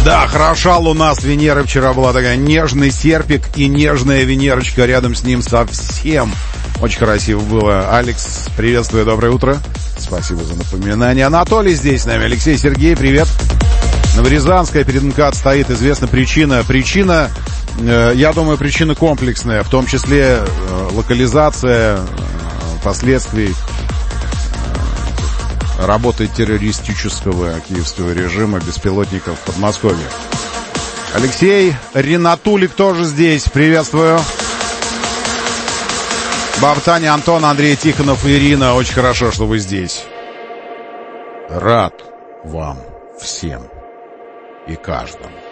Да, хороша луна с Венерой. Вчера была такая нежный серпик и нежная Венерочка рядом с ним совсем. Очень красиво было. Алекс, приветствую, доброе утро. Спасибо за напоминание. Анатолий здесь с нами. Алексей, Сергей, привет. Новорязанская перед МКАД стоит. Известна причина. Я думаю, причина комплексная. В том числе локализация последствий работы террористического киевского режима, беспилотников в Подмосковье. Алексей, Ринатулик тоже здесь. Приветствую. Баба Таня, Антон, Андрей Тихонов и Ирина. Очень хорошо, что вы здесь. Рад вам всем и каждому.